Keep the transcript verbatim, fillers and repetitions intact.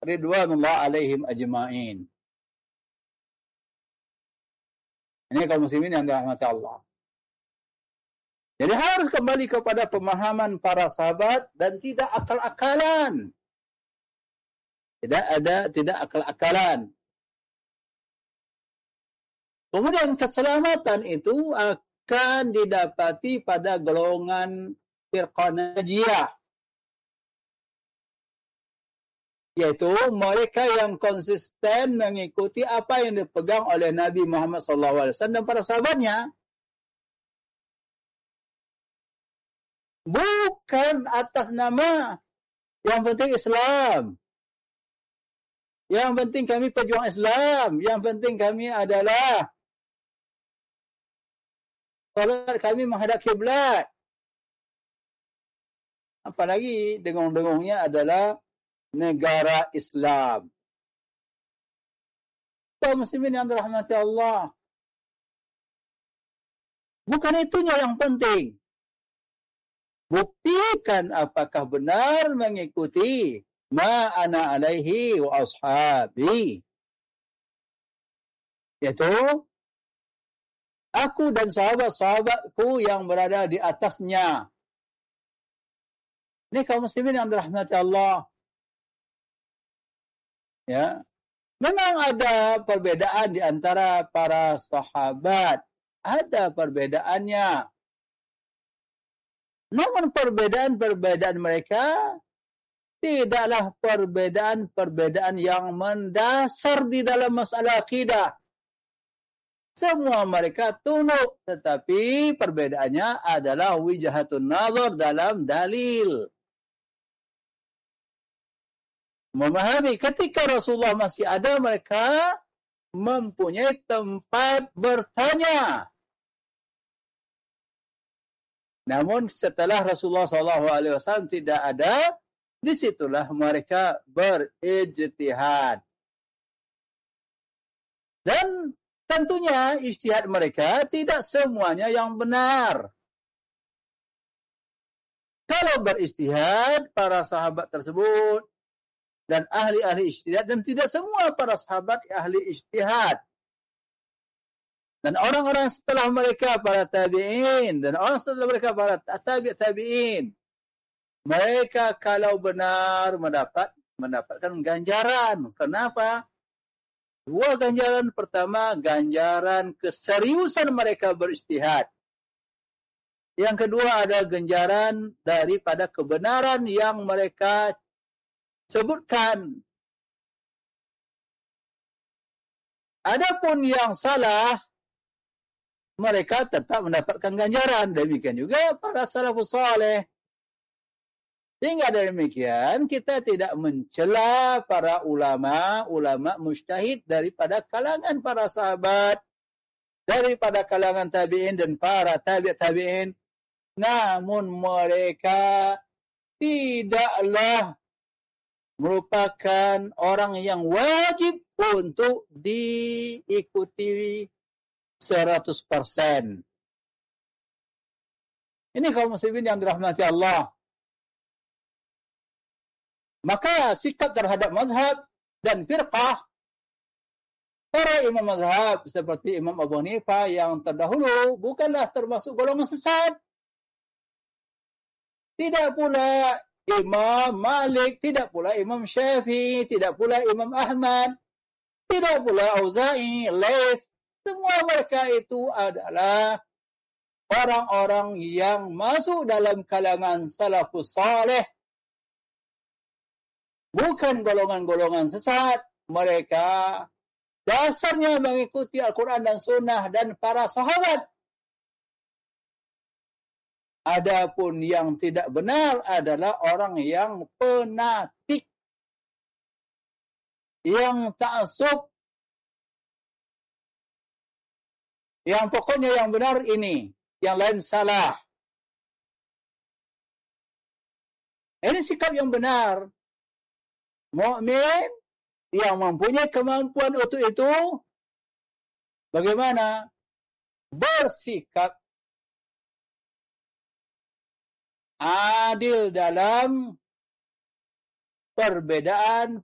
ridwanullah alaihim ajma'in. Ini kaum muslimin yang dirahmati Allah. Jadi harus kembali kepada pemahaman para sahabat dan tidak akal-akalan. Tidak ada, tidak akal-akalan. Kemudian keselamatan itu akan didapati pada golongan firqah najiyah. Yaitu mereka yang konsisten mengikuti apa yang dipegang oleh Nabi Muhammad sallallahu alaihi wasallam dan para sahabatnya. Bukan atas nama yang penting Islam. Yang penting kami pejuang Islam. Yang penting kami adalah salat kami menghadap kiblat. Apalagi dengung-dengungnya adalah negara Islam. Kaum muslimin yang dirahmati Allah. Bukan itunya yang penting. Buktikan apakah benar mengikuti ma ana alaihi wa ashabi. Yaitu aku dan sahabat-sahabatku yang berada di atasnya. Ini kaum muslimin yang dirahmati Allah. Ya. Memang ada perbedaan di antara para sahabat. Ada perbedaannya. Namun perbedaan-perbedaan mereka tidaklah perbedaan-perbedaan yang mendasar di dalam masalah akidah. Semua mereka tunduk, tetapi perbedaannya adalah wijahatun nazar dalam dalil. Memahami ketika Rasulullah masih ada, mereka mempunyai tempat bertanya. Namun setelah Rasulullah sallallahu alaihi wasallam tidak ada, disitulah mereka berijtihad. Dan tentunya ijtihad mereka tidak semuanya yang benar. Kalau berijtihad para sahabat tersebut dan ahli-ahli ijtihad, dan tidak semua para sahabat ahli ijtihad. Dan orang-orang setelah mereka para tabi'in, dan orang setelah mereka para tabi' tabi'in, mereka kalau benar mendapat mendapatkan ganjaran. Kenapa? Dua ganjaran. Pertama, ganjaran keseriusan mereka berijtihad. Yang kedua ada ganjaran daripada kebenaran yang mereka sebutkan. Adapun yang salah, mereka tetap mendapatkan ganjaran. Demikian juga para salafus saleh. Sehingga demikian kita tidak mencela para ulama, ulama mujtahid daripada kalangan para sahabat, daripada kalangan tabi'in dan para tabi' tabi'in. Namun mereka tidaklah merupakan orang yang wajib untuk diikuti seratus persen. Ini kaum muslimin yang dirahmati Allah. Maka sikap terhadap mazhab dan firqah, para imam mazhab seperti Imam Abu Hanifah yang terdahulu bukanlah termasuk golongan sesat. Tidak pula Imam Malik, tidak pula Imam Syafi'i, tidak pula Imam Ahmad, tidak pula Auza'i, Lais. Semua mereka itu adalah orang-orang yang masuk dalam kalangan salafus saleh. Bukan golongan-golongan sesat. Mereka dasarnya mengikuti Al-Quran dan Sunnah dan para sahabat. Adapun yang tidak benar adalah orang yang fanatik, yang ta'assub, yang pokoknya yang benar ini, yang lain salah. Ini sikap yang benar. Mukmin yang mempunyai kemampuan untuk itu, bagaimana? Bersikap adil dalam perbedaan